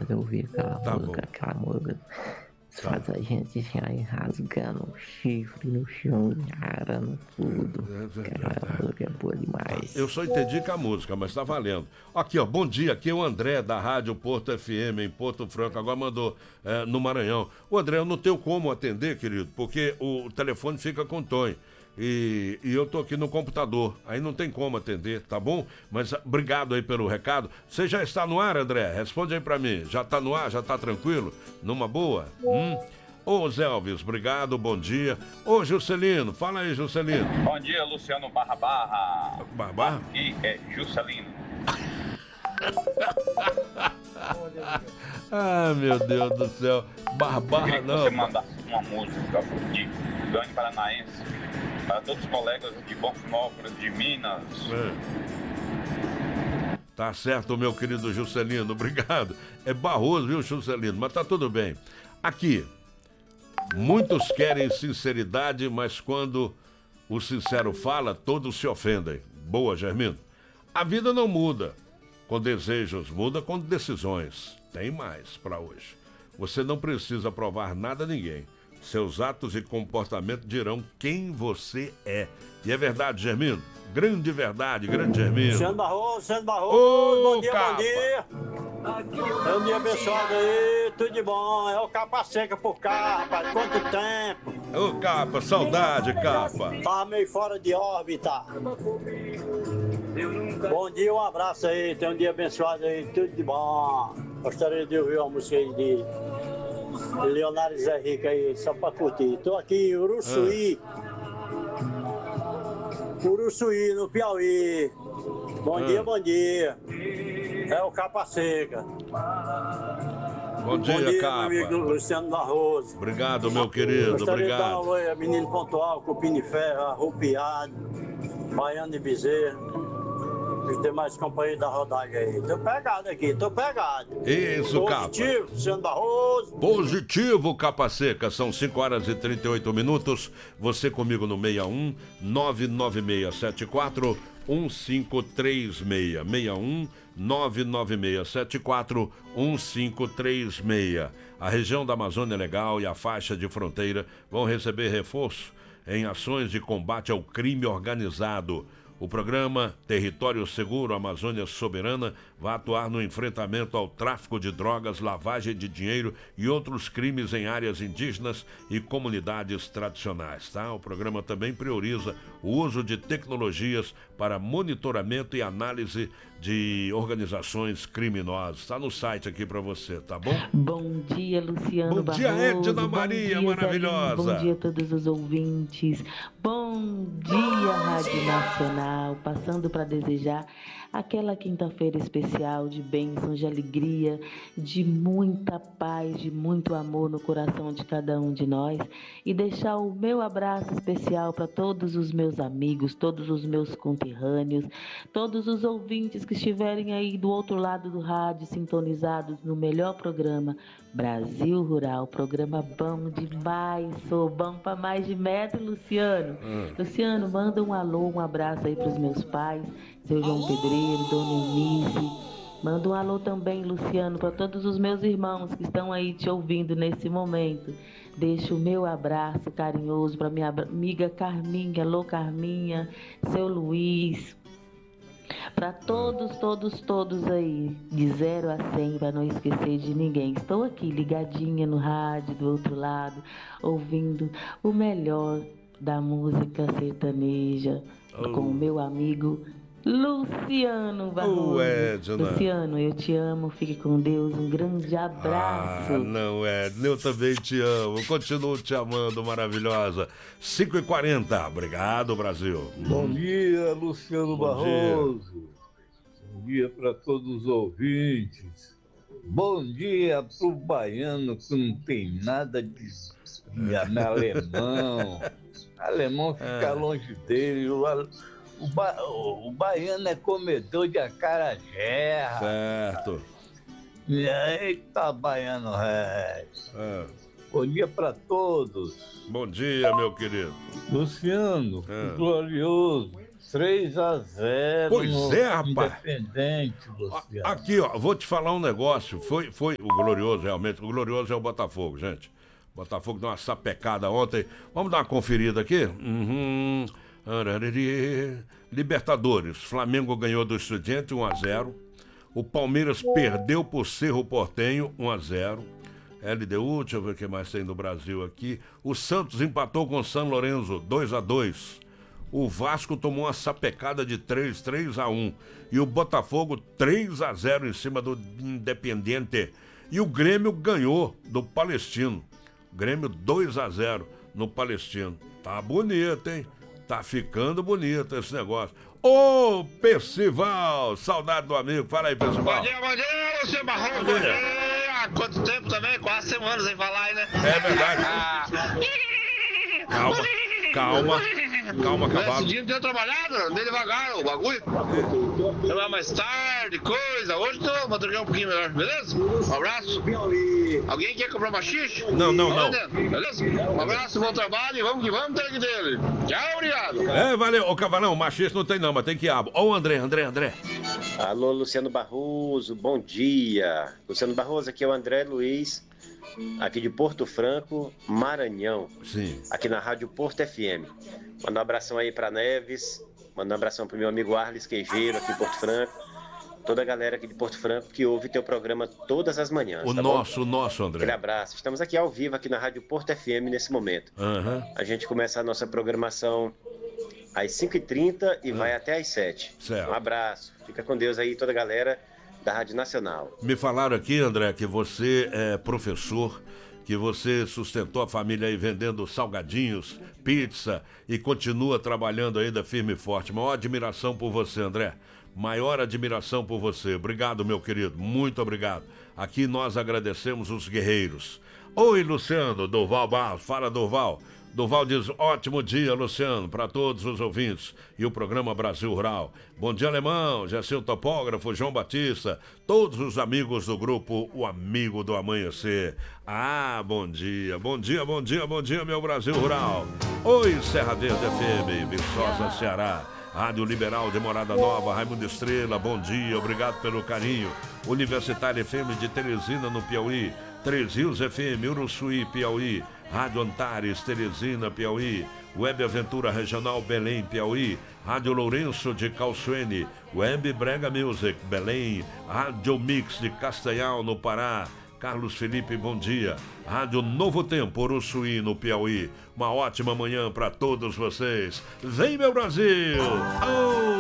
fazer ouvir Tá bom. aquela música. Faz a gente sair rasgando o chifre no chão, arando tudo. Aquela música é boa demais. Eu só entendi com a música, mas tá valendo. Aqui, ó, bom dia, aqui é o André da Rádio Porto FM, em Porto Franco, agora mandou no Maranhão. Ô André, eu não tenho como atender, querido, porque o telefone fica com Tonho. E eu tô aqui no computador, aí não tem como atender, tá bom? Mas obrigado aí pelo recado. Você já está no ar, André? Responde aí pra mim. Já tá no ar? Já tá tranquilo? Numa boa? Ô Zé Alves, obrigado, bom dia. Ô Juscelino, fala aí, Juscelino. Bom dia, Luciano Barra Barra. Barra Barra? Aqui é Juscelino. Ah, meu Deus do céu. Barra Barra Queria que não. você mandasse uma música de Grande Paranaense para todos os colegas de Bonfinópolis, de Minas. Tá certo, meu querido Juscelino, obrigado. É Barroso, viu, Juscelino? Mas tá tudo bem. Aqui, muitos querem sinceridade, mas quando o sincero fala, todos se ofendem. Boa, Germino. A vida não muda com desejos, muda com decisões. Tem mais para hoje. Você não precisa provar nada a ninguém. Seus atos e comportamento dirão quem você é. E é verdade, Germino? Grande verdade, grande Germino. Luciano Barroso, Ô, bom dia, capa. bom dia. É um dia abençoado aí, tudo de bom. É o Capa Seca por cá, rapaz, quanto tempo. Ô, Capa, saudade, Capa. Tava meio fora de órbita. Bom dia, um abraço aí, tem um dia abençoado aí, tudo de bom. Gostaria de ouvir uma música aí de Leonardo Zé Rico aí, só pra curtir. Tô aqui em Uruçuí. Uruçuí, no Piauí. Bom dia, bom dia. É o Capa Seca. Bom dia, meu Capa. amigo Luciano Barroso. Obrigado, meu querido, Gostaria de dar um obrigado. oi a Menino Pontual, Cupim de Ferro, Arrupiado, Baiano de Bezerro. Os demais companheiros da rodagem aí. Tô pegado aqui, tô pegado. Isso, Capa. Positivo, Luciano Barroso. Positivo, Capa Seca. São 5 horas e 38 minutos. Você comigo no 61 99674 1536. 61 99674 1536. A região da Amazônia Legal e a faixa de fronteira vão receber reforço em ações de combate ao crime organizado. O programa Território Seguro Amazônia Soberana vai atuar no enfrentamento ao tráfico de drogas, lavagem de dinheiro e outros crimes em áreas indígenas e comunidades tradicionais, tá? O programa também prioriza o uso de tecnologias para monitoramento e análise de organizações criminosas. Está no site aqui para você, tá bom? Bom dia, Luciano Bom dia, Barroso. Edna Maria, maravilhosa. Bom dia a todos os ouvintes. Bom dia, Rádio Nacional. Passando para desejar aquela quinta-feira especial de bênçãos, de alegria, de muita paz, de muito amor no coração de cada um de nós. E deixar o meu abraço especial para todos os meus amigos, todos os meus conterrâneos, todos os ouvintes que estiverem aí do outro lado do rádio, sintonizados no melhor programa Brasil Rural, programa bom demais, sou bom para mais de metro, Luciano. Luciano, manda um alô, um abraço aí para os meus pais, seu João Pedreiro, Dona Eunice. Manda um alô também, Luciano, para todos os meus irmãos que estão aí te ouvindo nesse momento. Deixo o meu abraço carinhoso para minha amiga Carminha, alô Carminha, seu Luiz. Para todos aí, de 0 a 100, para não esquecer de ninguém. Estou aqui ligadinha no rádio, do outro lado, ouvindo o melhor da música sertaneja, com o meu amigo Luciano Barroso. Edna. Luciano, eu te amo, fique com Deus, um grande abraço. Não, Edna, eu também te amo, continuo te amando, maravilhosa. 5h40, obrigado, Brasil. Bom dia, Luciano Bom Barroso. Bom dia para todos os ouvintes. Bom dia pro baiano que não tem nada de alemão. Alemão fica longe dele. O baiano é comedor de acarajé. Certo. Eita, baiano Reis. Bom dia para todos. Bom dia, meu querido. Luciano, glorioso. 3-0. Pois é, rapaz. Independente, Luciano. Aqui, ó, vou te falar um negócio. Foi o glorioso, realmente. O glorioso é o Botafogo, gente. O Botafogo deu uma sapecada ontem. Vamos dar uma conferida aqui? Libertadores. Flamengo ganhou do Estudiante 1-0. O Palmeiras perdeu pro Cerro Porteño 1-0. LDU, deixa eu ver o que mais tem no Brasil aqui. O Santos empatou com o São Lourenço 2-2. O Vasco tomou uma sapecada de 3-1. E o Botafogo 3-0 em cima do Independiente. E o Grêmio ganhou do Palestino. Grêmio 2-0 no Palestino. Tá bonito, hein? Tá ficando bonito esse negócio. Ô, Percival! Saudade do amigo. Fala aí, Percival. Bom dia, Luciano Barroso. Bom dia. Há quanto tempo também? Quase semanas sem falar aí, né? É verdade. Calma, cavalo. Esse dia não tinha trabalhado, andei devagar o bagulho. Trabalhar mais tarde, coisa. Hoje tô, vou trocar um pouquinho melhor, beleza? Um abraço. Alguém quer comprar uma xixi? Não. Beleza? Um abraço, bom trabalho e vamos que vamos, tem dele. Tchau, obrigado. É, valeu. Ô, Cavalão, machista não tem não, mas tem quiabo. Ó o André. Alô, Luciano Barroso, bom dia. Luciano Barroso, aqui é o André Luiz, aqui de Porto Franco, Maranhão. Sim. Aqui na Rádio Porto FM. Manda um abração aí pra Neves, manda um abração pro meu amigo Arles Queijeiro, aqui em Porto Franco. Toda a galera aqui de Porto Franco que ouve teu programa todas as manhãs. O nosso, André. Aquele abraço. Estamos aqui ao vivo, aqui na Rádio Porto FM nesse momento. A gente começa a nossa programação às 5h30 e vai até às 7h. Certo. Um abraço. Fica com Deus aí, toda a galera da Rádio Nacional. Me falaram aqui, André, que você é professor, que você sustentou a família aí vendendo salgadinhos, pizza e continua trabalhando ainda firme e forte. Maior admiração por você, André. Maior admiração por você. Obrigado, meu querido. Muito obrigado. Aqui nós agradecemos os guerreiros. Oi, Luciano. Durval Barros. Fala, Durval. Durval diz, ótimo dia, Luciano, para todos os ouvintes e o programa Brasil Rural. Bom dia, Alemão, Jacil Topógrafo, João Batista, todos os amigos do grupo O Amigo do Amanhecer. Ah, bom dia, meu Brasil Rural. Oi, Serra Verde FM, Viçosa, Ceará. Rádio Liberal de Morada Nova, Raimundo Estrela, bom dia, obrigado pelo carinho. Universitária FM de Teresina, no Piauí. Três Rios FM, Uruçuí, Piauí. Rádio Antares, Teresina, Piauí. Web Aventura Regional, Belém, Piauí. Rádio Lourenço de Calçoene. Web Brega Music, Belém. Rádio Mix de Castanhal, no Pará. Carlos Felipe, bom dia. Rádio Novo Tempo, Uruçuí, no Piauí. Uma ótima manhã para todos vocês. Vem, meu Brasil! Oh!